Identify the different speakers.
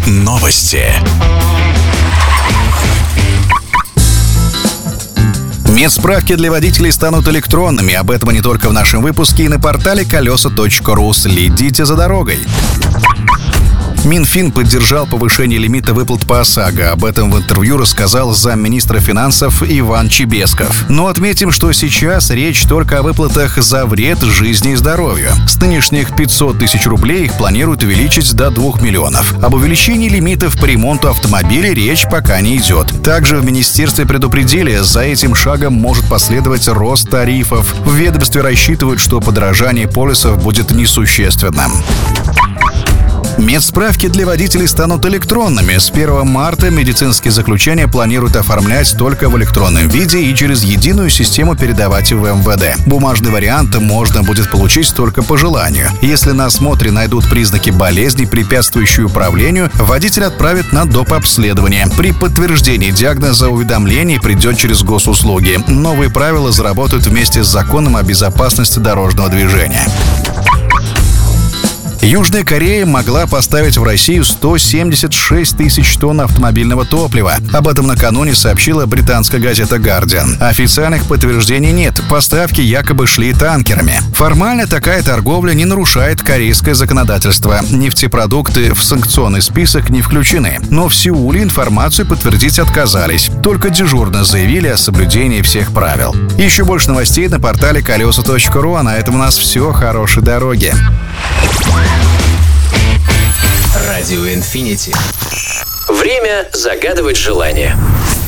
Speaker 1: Новости. Медсправки для водителей станут электронными. Об этом не только в нашем выпуске и на портале колеса.ру. Следите за дорогой. Минфин поддержал повышение лимита выплат по ОСАГО. Об этом в интервью рассказал замминистра финансов Иван Чебесков. Но отметим, что сейчас речь только о выплатах за вред жизни и здоровью. С нынешних 500 тысяч рублей их планируют увеличить до 2 миллионов. Об увеличении лимитов по ремонту автомобилей речь пока не идет. Также в министерстве предупредили, за этим шагом может последовать рост тарифов. В ведомстве рассчитывают, что подорожание полисов будет несущественным. Медсправки для водителей станут электронными. С 1 марта медицинские заключения планируют оформлять только в электронном виде и через единую систему передавать в МВД. Бумажный вариант можно будет получить только по желанию. Если на осмотре найдут признаки болезни, препятствующие управлению, водитель отправит на доп. Обследование. При подтверждении диагноза уведомление придет через госуслуги. Новые правила заработают вместе с законом о безопасности дорожного движения. Южная Корея могла поставить в Россию 176 тысяч тонн автомобильного топлива. Об этом накануне сообщила британская газета «Гардиан». Официальных подтверждений нет. Поставки якобы шли танкерами. Формально такая торговля не нарушает корейское законодательство. Нефтепродукты в санкционный список не включены. Но в Сеуле информацию подтвердить отказались. Только дежурно заявили о соблюдении всех правил. Еще больше новостей на портале колеса.ру. А на этом у нас все. Хорошей дороги.
Speaker 2: Радио Инфинити. Время загадывать желание.